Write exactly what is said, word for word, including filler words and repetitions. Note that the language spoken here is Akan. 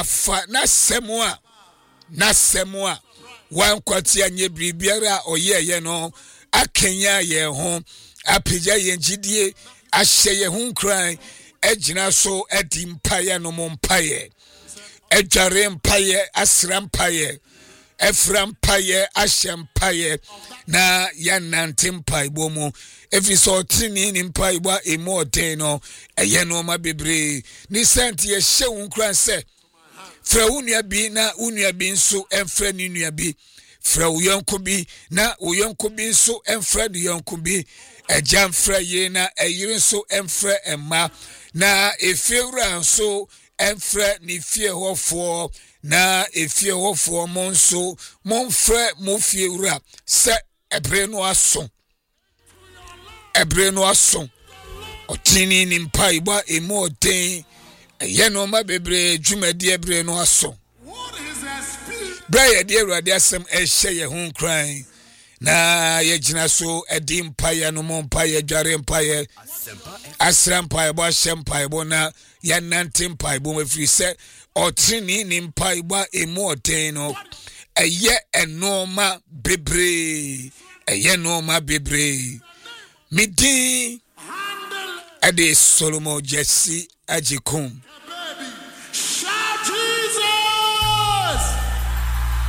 fa na semua na semua wan kwati anye bribiara oye ye no akenya ye ho apija ye njidie ahye ye ho kran ejina so edi mpaye no mo mpaye ejare mpaye asra mpaye efra mpaye ahye mpaye na ya nante mpaye bomu efiso tini ni mpaye bwa emoten no eye no ma bebre ni sent ye hye wo kran se fra unua bi na unua bi nso enfra ni nua bi fra uyonko bi na uyonko bi nso enfra ni yonko bi ejam fra ye na eyire nso enfra emma na efiewura nso enfra ni fie hofo na efie hofo mo nso monfra mo fiewura se ebre no aso ebre no aso otini ni mpa iba emo oten ye no ma bebre dwumadi ebre no aso Braya dear Radia Sam Eshe ye hun crying. Na ye jina so edi mpaye no mo mpaye dware mpaye asra mpaye bo shempire bona ya nante mpaye bo mefiri se otrini ni mpaye bo emu oten no eye enoma bebre eye enoma bebre midi ade Solomon Jesse Ajikum